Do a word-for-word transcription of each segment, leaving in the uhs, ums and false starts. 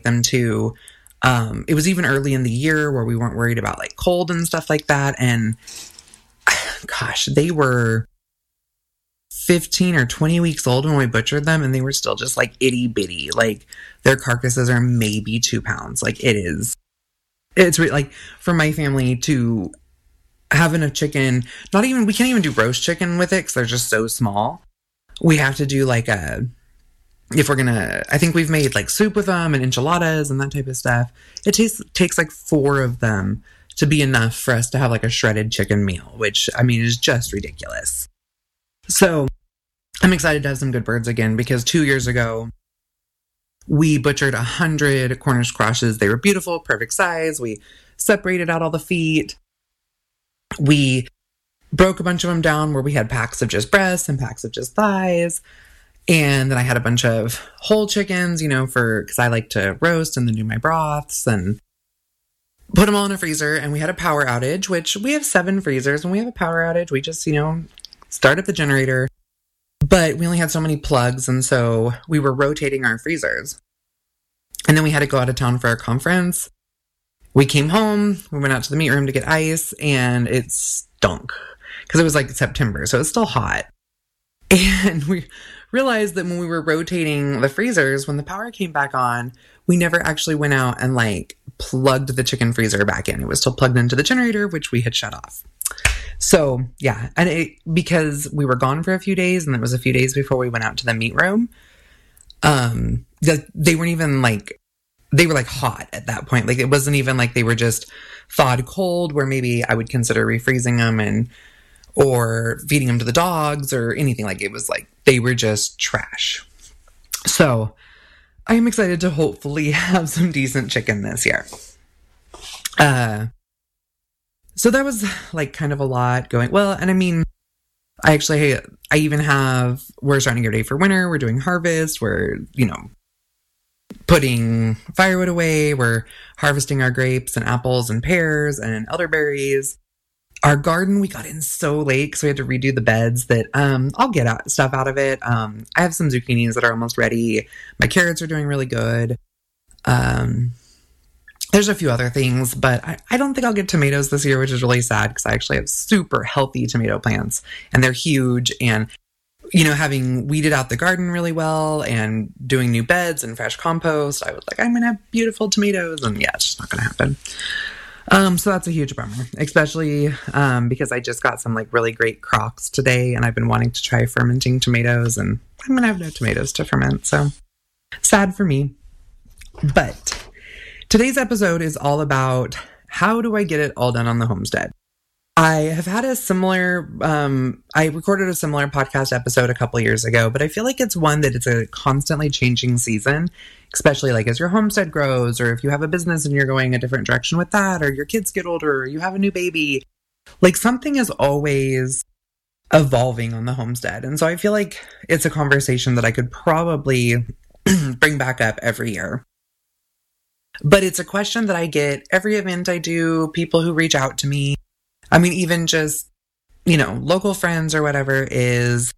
them too. Um, it was even early in the year where we weren't worried about like cold and stuff like that. And gosh, they were fifteen or twenty weeks old when we butchered them, and they were still just like itty bitty. Like their carcasses are maybe two pounds. Like it is, it's re- like for my family to have enough chicken, not even, we can't even do roast chicken with it because they're just so small. We have to do like a, if we're gonna, I think we've made like soup with them and enchiladas and that type of stuff. It takes, takes like four of them to be enough for us to have like a shredded chicken meal, which I mean is just ridiculous. So I'm excited to have some good birds again, because two years ago we butchered a hundred Cornish crosses. They were beautiful, perfect size. We separated out all the feet. We broke a bunch of them down where we had packs of just breasts and packs of just thighs. And then I had a bunch of whole chickens, you know, for, because I like to roast and then do my broths, and put them all in a freezer. And we had a power outage, which we have seven freezers. When we have a power outage, we just, you know, start up the generator. But we only had so many plugs, and so we were rotating our freezers. And then we had to go out of town for a conference. We came home, we went out to the meat room to get ice, and it stunk because it was like September, so it's still hot. And we realized that when we were rotating the freezers, when the power came back on, we never actually went out and like plugged the chicken freezer back in. It was still plugged into the generator, which we had shut off. So yeah, and it, because we were gone for a few days, and it was a few days before we went out to the meat room, um, the, they weren't even like, they were like hot at that point. Like it wasn't even like they were just thawed cold where maybe I would consider refreezing them and, or feeding them to the dogs or anything. Like it was like, they were just trash. So I am excited to hopefully have some decent chicken this year. Uh, so that was like kind of a lot going. Well, and I mean, I actually, I even have, we're starting to get ready for winter. We're doing harvest. We're, you know, putting firewood away. We're harvesting our grapes and apples and pears and elderberries. Our garden, we got in so late, so we had to redo the beds that um, I'll get out, stuff out of it. Um, I have some zucchinis that are almost ready. My carrots are doing really good. Um, there's a few other things, but I, I don't think I'll get tomatoes this year, which is really sad because I actually have super healthy tomato plants and they're huge. And, you know, having weeded out the garden really well and doing new beds and fresh compost, I was like, I'm going to have beautiful tomatoes. And yeah, it's just not going to happen. Um, so that's a huge bummer, especially um, because I just got some like really great crocks today and I've been wanting to try fermenting tomatoes and I'm going to have no tomatoes to ferment. So sad for me. But today's episode is all about how do I get it all done on the homestead? I have had a similar, um, I recorded a similar podcast episode a couple years ago, but I feel like it's one that it's a constantly changing season, especially like as your homestead grows, or if you have a business and you're going a different direction with that, or your kids get older, or you have a new baby, like something is always evolving on the homestead. And so I feel like it's a conversation that I could probably bring back up every year. But it's a question that I get every event I do, people who reach out to me. I mean, even just, you know, local friends or whatever is,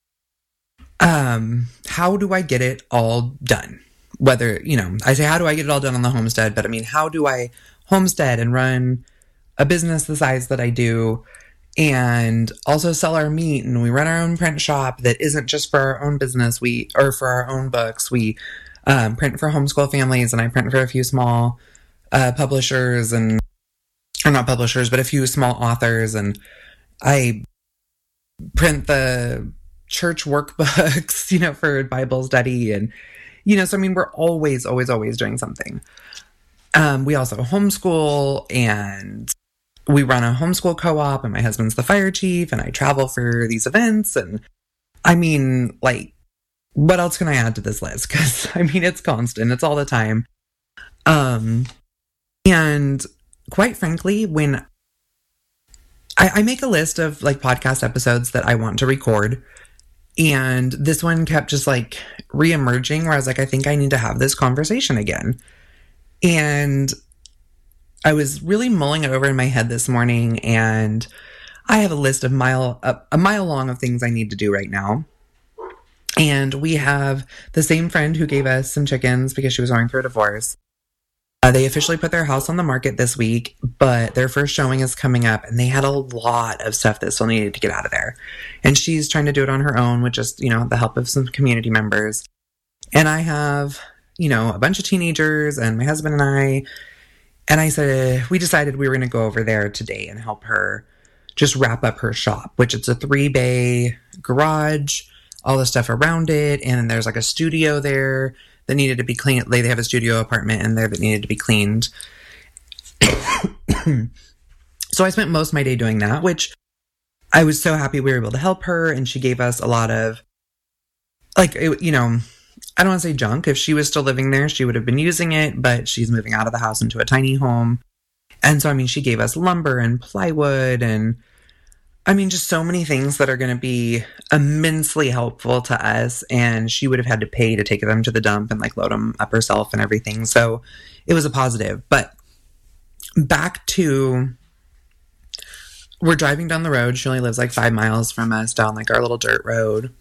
um, how do I get it all done? Whether, you know, I say, how do I get it all done on the homestead? But I mean, how do I homestead and run a business the size that I do and also sell our meat? And we run our own print shop that isn't just for our own business. We, or for our own books. We, um, print for homeschool families, and I print for a few small, uh, publishers and, or not publishers, but a few small authors. And I print the church workbooks, you know, for Bible study. And, you know, so I mean, we're always, always, always doing something. Um, we also homeschool, and we run a homeschool co-op, and my husband's the fire chief, and I travel for these events. And I mean, like, what else can I add to this list? Because I mean, it's constant. It's all the time. Um, and quite frankly, when I, I make a list of like podcast episodes that I want to record, and this one kept just like re-emerging where I was like, I think I need to have this conversation again. And I was really mulling it over in my head this morning, and I have a list of mile, a, a mile long of things I need to do right now. And we have the same friend who gave us some chickens because she was going through a divorce. Uh, they officially put their house on the market this week, but their first showing is coming up, and they had a lot of stuff that still needed to get out of there. And she's trying to do it on her own with just, you know, the help of some community members. And I have, you know, a bunch of teenagers and my husband and I, and I said, we decided we were going to go over there today and help her just wrap up her shop, which it's a three bay garage, all the stuff around it. And then there's like a studio there that needed to be cleaned. They have a studio apartment in there that needed to be cleaned. So I spent most of my day doing that, which I was so happy we were able to help her. And she gave us a lot of, like, it, you know, I don't want to say junk. If she was still living there, she would have been using it, but she's moving out of the house into a tiny home. And so, I mean, she gave us lumber and plywood and, I mean, just so many things that are going to be immensely helpful to us. And she would have had to pay to take them to the dump and like load them up herself and everything. So it was a positive. But back to, we're driving down the road. She only lives like five miles from us down like our little dirt road.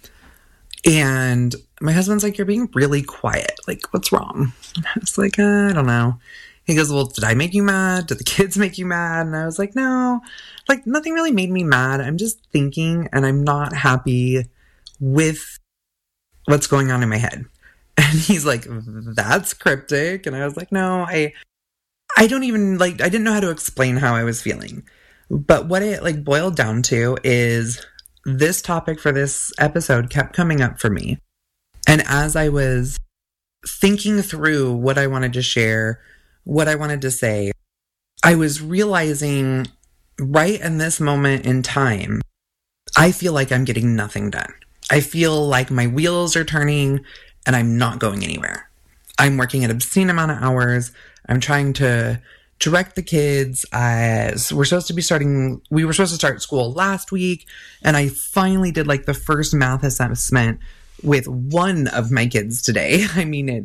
And my husband's like, you're being really quiet. Like, what's wrong? And I was like, uh, I don't know. He goes, well, did I make you mad? Did the kids make you mad? And I was like, no, like nothing really made me mad. I'm just thinking and I'm not happy with what's going on in my head. And he's like, that's cryptic. And I was like, no, I, I don't even like, I didn't know how to explain how I was feeling. But what it like boiled down to is this topic for this episode kept coming up for me. And as I was thinking through what I wanted to share, what I wanted to say, I was realizing right in this moment in time, I feel like I'm getting nothing done. I feel like my wheels are turning and I'm not going anywhere. I'm working an obscene amount of hours. I'm trying to direct the kids. I, so we're supposed to be starting, we were supposed to start school last week. And I finally did like the first math assessment with one of my kids today. I mean it.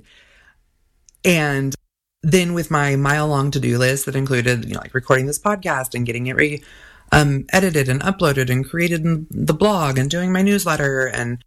And then with my mile long to-do list that included, you know, like recording this podcast and getting it re, um, edited and uploaded and created in the blog and doing my newsletter. And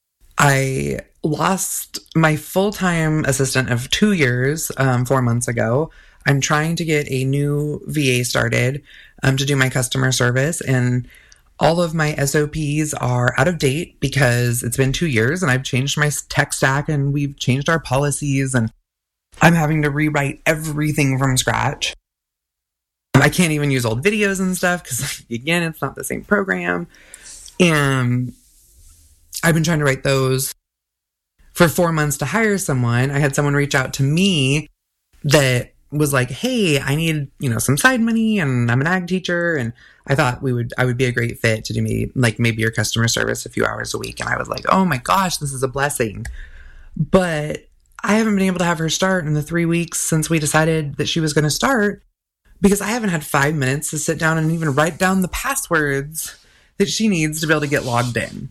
I lost my full-time assistant of two years, um, four months ago. I'm trying to get a new V A started, um, to do my customer service, and all of my S O Ps are out of date because it's been two years and I've changed my tech stack and we've changed our policies and I'm having to rewrite everything from scratch. I can't even use old videos and stuff because, again, it's not the same program. And I've been trying to write those for four months to hire someone. I had someone reach out to me that was like, hey, I need, you know, some side money and I'm an ag teacher. And I thought we would, I would be a great fit to do me like maybe your customer service a few hours a week. And I was like, oh my gosh, this is a blessing. But I haven't been able to have her start in the three weeks since we decided that she was going to start because I haven't had five minutes to sit down and even write down the passwords that she needs to be able to get logged in.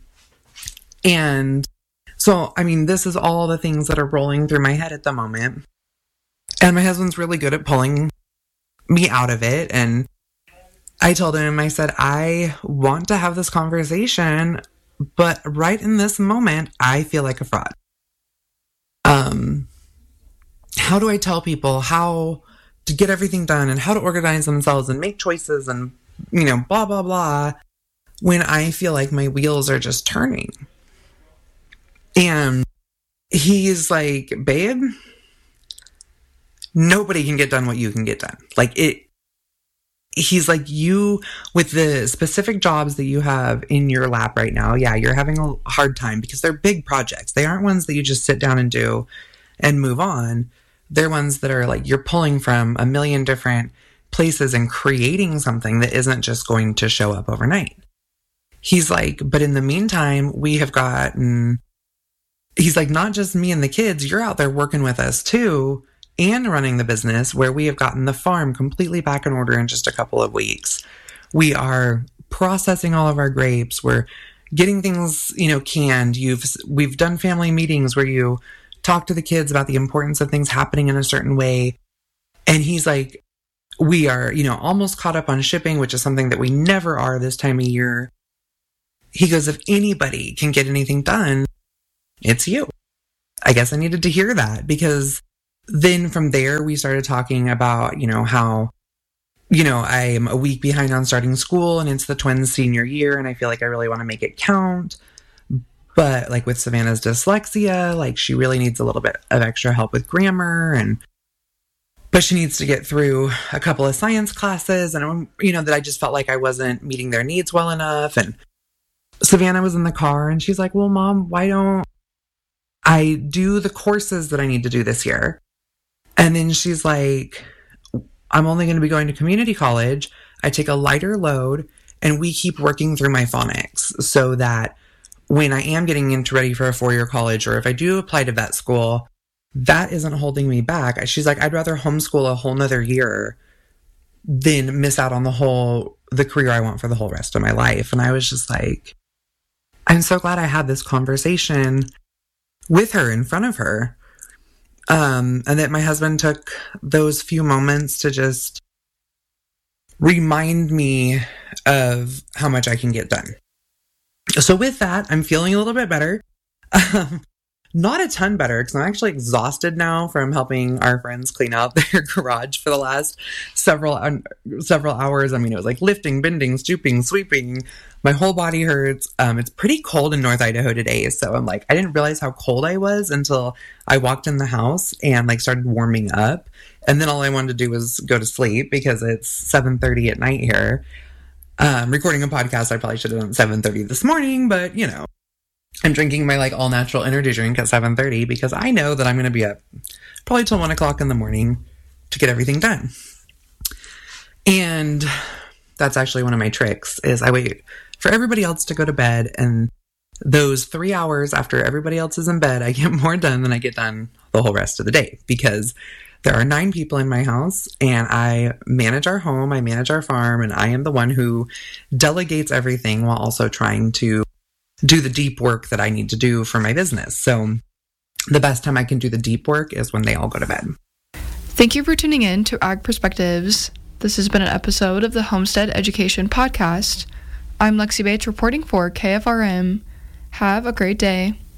And so, I mean, this is all the things that are rolling through my head at the moment. And my husband's really good at pulling me out of it. And I told him, I said, I want to have this conversation, but right in this moment, I feel like a fraud. Um, how do I tell people how to get everything done and how to organize themselves and make choices and, you know, blah, blah, blah, when I feel like my wheels are just turning? And he's like, babe, nobody can get done what you can get done. Like it, he's like, you, with the specific jobs that you have in your lap right now, yeah, you're having a hard time because they're big projects. They aren't ones that you just sit down and do and move on. They're ones that are like, you're pulling from a million different places and creating something that isn't just going to show up overnight. He's like, but in the meantime, we have gotten, he's like, not just me and the kids, you're out there working with us too, and running the business where we have gotten the farm completely back in order in just a couple of weeks. We are processing all of our grapes. We're getting things, you know, canned. You've, we've done family meetings where you talk to the kids about the importance of things happening in a certain way. And he's like, we are, you know, almost caught up on shipping, which is something that we never are this time of year. He goes, if anybody can get anything done, it's you. I guess I needed to hear that because then from there, we started talking about, you know, how, you know, I'm a week behind on starting school and it's the twins' senior year, and I feel like I really want to make it count. But like with Savannah's dyslexia, like she really needs a little bit of extra help with grammar, and but she needs to get through a couple of science classes, and you know that I just felt like I wasn't meeting their needs well enough. And Savannah was in the car and she's like, well, Mom, why don't I do the courses that I need to do this year? And then she's like, I'm only going to be going to community college. I take a lighter load and we keep working through my phonics so that when I am getting into ready for a four-year college, or if I do apply to vet school, that isn't holding me back. She's like, I'd rather homeschool a whole nother year than miss out on the whole, the career I want for the whole rest of my life. And I was just like, I'm so glad I had this conversation with her in front of her. Um, and that my husband took those few moments to just remind me of how much I can get done. So with that, I'm feeling a little bit better. Um, not a ton better, because I'm actually exhausted now from helping our friends clean out their garage for the last several uh, several hours. I mean, it was like lifting, bending, stooping, sweeping. My whole body hurts. Um, it's pretty cold in North Idaho today, so I'm like, I didn't realize how cold I was until I walked in the house and like started warming up. And then all I wanted to do was go to sleep because it's seven thirty at night here. Um, recording a podcast, I probably should have done at seven thirty this morning, but you know, I'm drinking my like all natural energy drink at seven thirty because I know that I'm going to be up probably till one o'clock in the morning to get everything done. And that's actually one of my tricks is I wait for everybody else to go to bed, and those three hours after everybody else is in bed, I get more done than I get done the whole rest of the day, because there are nine people in my house and I manage our home, I manage our farm, and I am the one who delegates everything while also trying to do the deep work that I need to do for my business. So the best time I can do the deep work is when they all go to bed. Thank you for tuning in to Ag Perspectives. This has been an episode of the Homestead Education Podcast. I'm Lexi Bates reporting for K F R M. Have a great day.